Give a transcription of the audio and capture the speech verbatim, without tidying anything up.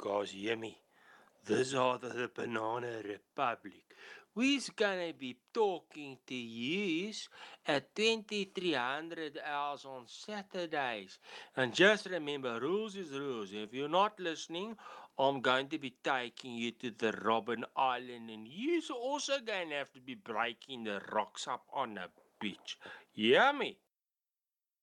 Guys, hear me. This are the, the Banana Republic. We's gonna be talking to you at twenty-three hundred hours on Saturdays. And just remember, rules is rules. If you're not listening, I'm going to be taking you to the Robben Island, and you're also going to have to be breaking the rocks up on the beach. Hear me?